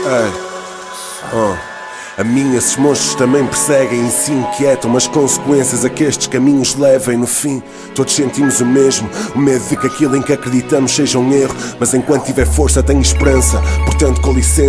A mim esses monstros também perseguem e se inquietam, mas consequências a que estes caminhos levem no fim. Todos sentimos o mesmo, o medo de que aquilo em que acreditamos seja um erro, mas enquanto tiver força tenho esperança, portanto com licença